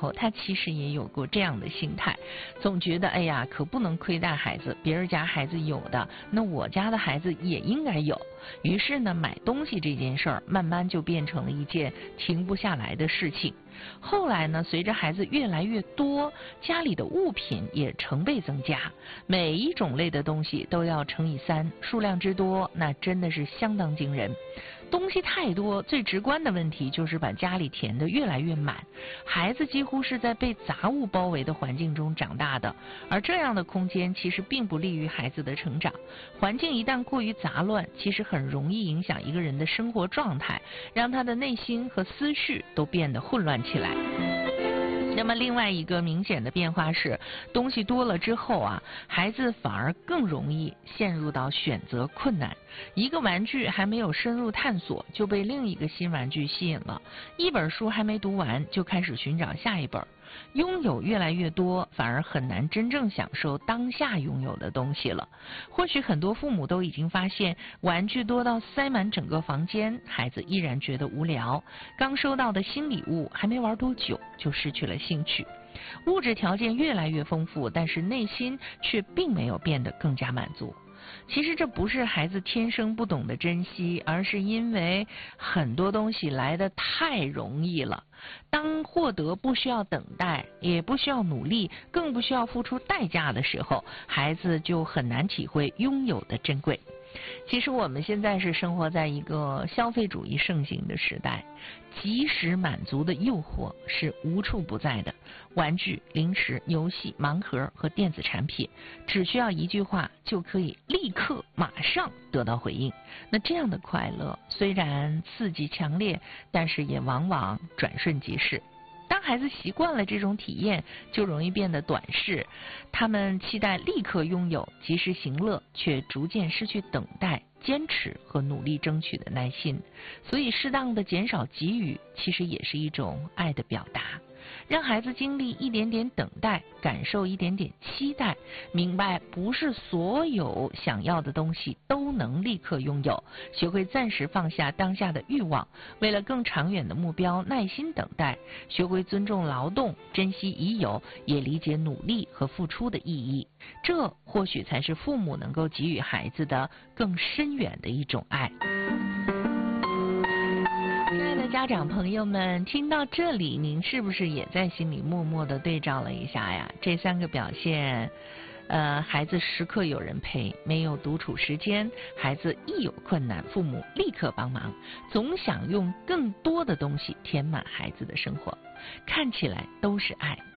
候，他其实也有过这样的心态，总觉得哎呀，可不能亏待孩子，别人家孩子有的，那我家的孩子也应该有。于是呢，买东西这件事儿慢慢就变成了一件停不下来的事情。后来呢，随着孩子越来越多，家里的物品也成倍增加，每一种类的东西都要乘以3，数量之多，那真的是相当惊人。东西太多，最直观的问题就是把家里填得越来越满，孩子几乎是在被杂物包围的环境中长大的，而这样的空间其实并不利于孩子的成长。环境一旦过于杂乱，其实很容易影响一个人的生活状态，让他的内心和思绪都变得混乱起来。那么另外一个明显的变化是，东西多了之后啊，孩子反而更容易陷入到选择困难。一个玩具还没有深入探索，就被另一个新玩具吸引了；一本书还没读完，就开始寻找下一本。拥有越来越多，反而很难真正享受当下拥有的东西了。或许很多父母都已经发现，玩具多到塞满整个房间，孩子依然觉得无聊。刚收到的新礼物还没玩多久，就失去了兴趣。物质条件越来越丰富，但是内心却并没有变得更加满足。其实这不是孩子天生不懂得珍惜，而是因为很多东西来得太容易了。当获得不需要等待，也不需要努力，更不需要付出代价的时候，孩子就很难体会拥有的珍贵。其实我们现在是生活在一个消费主义盛行的时代，即时满足的诱惑是无处不在的。玩具、零食、游戏、盲盒和电子产品，只需要一句话就可以立刻马上得到回应。那这样的快乐虽然刺激强烈，但是也往往转瞬即逝。当孩子习惯了这种体验，就容易变得短视，他们期待立刻拥有，及时行乐，却逐渐失去等待、坚持和努力争取的耐心。所以适当的减少给予，其实也是一种爱的表达。让孩子经历一点点等待，感受一点点期待，明白不是所有想要的东西都能立刻拥有，学会暂时放下当下的欲望，为了更长远的目标耐心等待，学会尊重劳动，珍惜已有，也理解努力和付出的意义。这或许才是父母能够给予孩子的更深远的一种爱。亲爱的家长朋友们，听到这里，您是不是也在心里默默地对照了一下呀？这3个表现，孩子时刻有人陪，没有独处时间；孩子一有困难，父母立刻帮忙，总想用更多的东西填满孩子的生活。看起来都是爱，